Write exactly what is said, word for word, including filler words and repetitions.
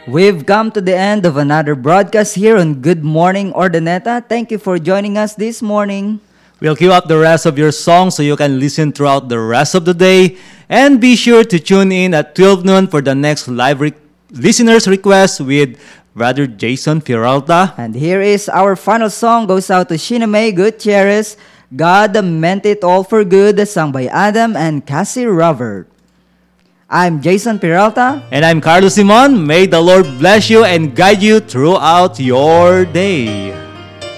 We've come to the end of another broadcast here on Good Morning Ordaneta. Thank you for joining us this morning. We'll queue up the rest of your songs so you can listen throughout the rest of the day. And be sure to tune in at twelve noon for the next live re- listeners' request with Brother Jason Peralta. And here is our final song, goes out to Shinamay Gutierrez, God Meant It All for Good, sung by Adam and Cassie Robert. I'm Jason Peralta. And I'm Carlos Simon. May the Lord bless you and guide you throughout your day.